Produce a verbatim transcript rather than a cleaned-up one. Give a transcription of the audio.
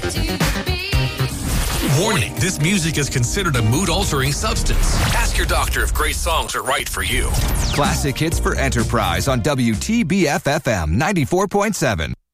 Warning, this music is considered a mood-altering substance. Ask your doctor if Grace songs are right for you. Classic hits for Enterprise on W T B F F M ninety-four point seven.